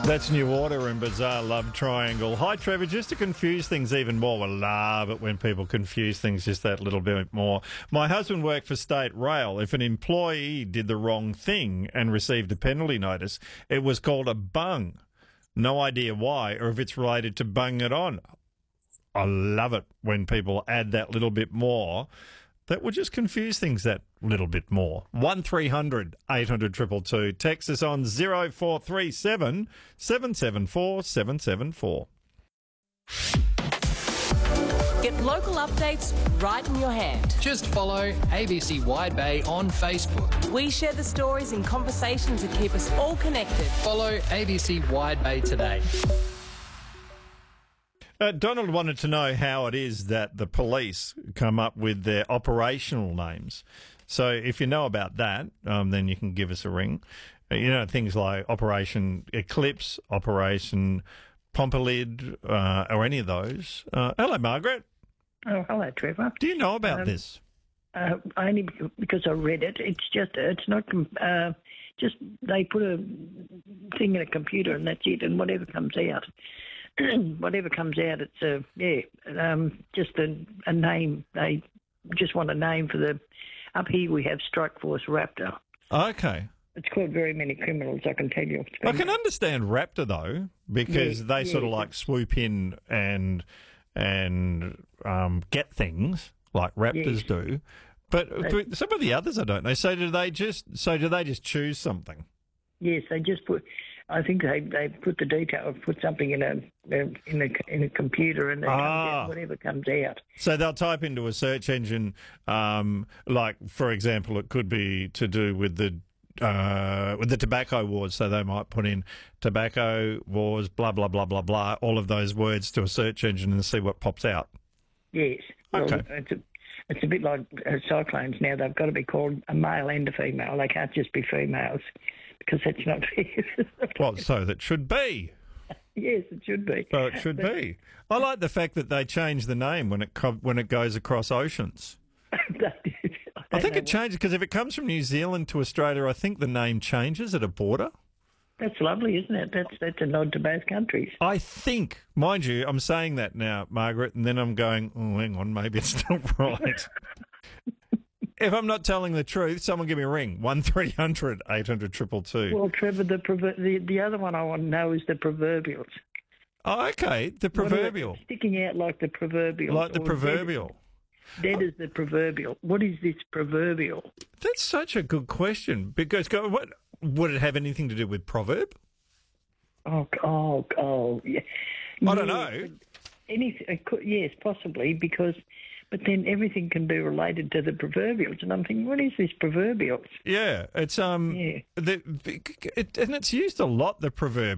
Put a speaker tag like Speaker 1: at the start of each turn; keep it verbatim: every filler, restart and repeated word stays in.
Speaker 1: That's New Order and Bizarre Love Triangle. Hi, Trevor. Just to confuse things even more, I love it when people confuse things just that little bit more. My husband worked for State Rail. If an employee did the wrong thing and received a penalty notice, it was called a bung. No idea why, or if it's related to bung it on. I love it when people add that little bit more. That will just confuse things that little bit more. one three hundred eight hundred two two two. Text us on zero four three seven seven seven four seven seven four.
Speaker 2: Get local updates right in your hand.
Speaker 3: Just follow A B C Wide Bay on Facebook.
Speaker 2: We share the stories and conversations that keep us all connected.
Speaker 3: Follow A B C Wide Bay today.
Speaker 1: Uh, Donald wanted to know how it is that the police come up with their operational names. So if you know about that, um, then you can give us a ring. Uh, you know, things like Operation Eclipse, Operation Pompalid, uh, or any of those. Uh, hello, Margaret.
Speaker 4: Oh, hello, Trevor.
Speaker 1: Do you know about
Speaker 4: um,
Speaker 1: this?
Speaker 4: Uh, only because I read it. It's just, it's not, uh, just they put a thing in a computer and that's it, and whatever comes out. Whatever comes out, it's a yeah, um, just a, a name. They just want a name for the. Up here we have Strike Force Raptor.
Speaker 1: Okay.
Speaker 4: It's called Very Many Criminals, I can tell you.
Speaker 1: I can understand Raptor though, because
Speaker 4: Yeah,
Speaker 1: they
Speaker 4: yeah.
Speaker 1: sort of like swoop in and and um, get things like Raptors
Speaker 4: Yes.
Speaker 1: do. But but some of the others I don't know. So do they just? So do they just choose something?
Speaker 4: Yes, they just put. I think they they put the detail, put something in a in a in a computer, and they
Speaker 1: Ah.
Speaker 4: whatever comes out.
Speaker 1: So they'll type into a search engine, um, like for example, it could be to do with the uh, with the tobacco wars. So they might put in tobacco wars, blah blah blah blah blah, all of those words to a search engine and see what pops out.
Speaker 4: Yes. Well,
Speaker 1: Okay.
Speaker 4: it's a, it's a bit like uh, cyclones now. They've got to be called a male and a female. They can't just be females because that's not fair.
Speaker 1: Well, so that should be.
Speaker 4: Yes, it should be.
Speaker 1: So it should be. I like the fact that they change the name when it co- when it goes across oceans. I think it changes because if it comes from New Zealand to Australia, I think the name changes at a border.
Speaker 4: That's lovely, isn't it? That's that's a nod to both countries.
Speaker 1: I think, mind you, I'm saying that now, Margaret, and then I'm going, oh, hang on, maybe it's not right. If I'm not telling the truth, someone give me a ring. one three hundred eight hundred two two two.
Speaker 4: Well, Trevor, the, prover- the the other one I want to know is the proverbials.
Speaker 1: Oh, okay, the
Speaker 4: What are they
Speaker 1: proverbial.
Speaker 4: sticking out like the proverbial.
Speaker 1: Like the
Speaker 4: or
Speaker 1: proverbial.
Speaker 4: Dead, dead as the proverbial. What is this proverbial?
Speaker 1: That's such a good question because go, what, would it have anything to do with proverb?
Speaker 4: Oh, oh, oh, yeah.
Speaker 1: I don't
Speaker 4: Yeah,
Speaker 1: know.
Speaker 4: Anything, it could, yes, possibly, because, but then everything can be related to the proverbials, and I'm thinking, what is this proverbials?
Speaker 1: Yeah, it's um,
Speaker 4: Yeah.
Speaker 1: the, it, and it's used a lot. The proverb.